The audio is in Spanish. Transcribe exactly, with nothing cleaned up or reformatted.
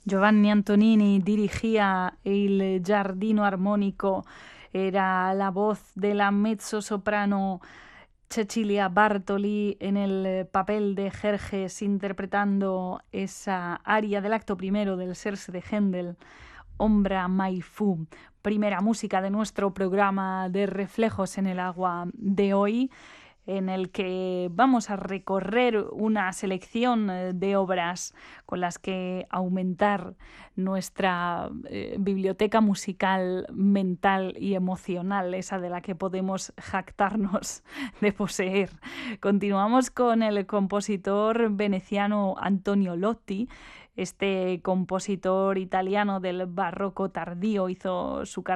Giovanni Antonini dirigía Il Giardino Armonico, era la voz de la mezzosoprano Cecilia Bartoli en el papel de Jerjes interpretando esa aria del acto primero del Serse de Händel, Ombra mai fu, primera música de nuestro programa de Reflejos en el Agua de hoy, en el que vamos a recorrer una selección de obras con las que aumentar nuestra eh, biblioteca musical, mental y emocional, esa de la que podemos jactarnos de poseer. Continuamos con el compositor veneciano Antonio Lotti. Este compositor italiano del barroco tardío hizo su carrera